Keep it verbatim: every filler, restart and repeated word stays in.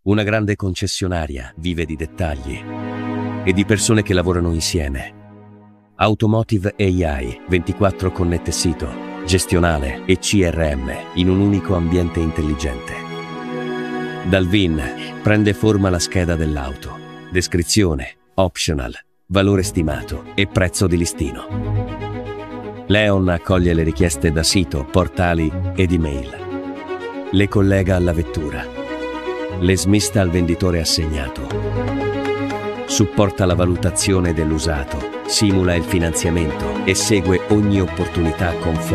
Una grande concessionaria vive di dettagli e di persone che lavorano insieme. Automotive A I, ventiquattro connette sito, gestionale e C R M in un unico ambiente intelligente. Dal V I N prende forma la scheda dell'auto, descrizione, optional, valore stimato e prezzo di listino. Leon accoglie le richieste da sito, portali ed email. Le collega alla vettura. Le smista al venditore assegnato. Supporta la valutazione dell'usato, simula il finanziamento e segue ogni opportunità con